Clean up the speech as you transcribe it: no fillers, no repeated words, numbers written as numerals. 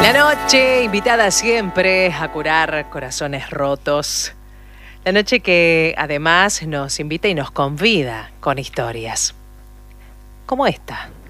La noche invitada siempre a curar corazones rotos. La noche que además nos invita y nos convida con historias como esta.